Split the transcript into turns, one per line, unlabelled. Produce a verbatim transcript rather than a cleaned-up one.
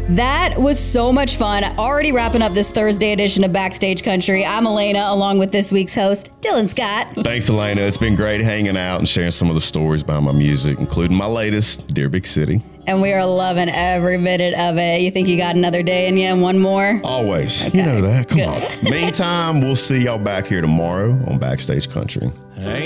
That was so much fun. Already wrapping up this Thursday edition of Backstage Country. I'm Elena, along with this week's host, Dylan Scott.
Thanks, Elena. It's been great hanging out and sharing some of the stories behind my music, including my latest, Dear Big City.
And we are loving every minute of it. You think you got another day in you and one more?
Always.
Okay.
You know that. Come
Good.
on. Meantime, we'll see y'all back here tomorrow on Backstage Country.
Hey.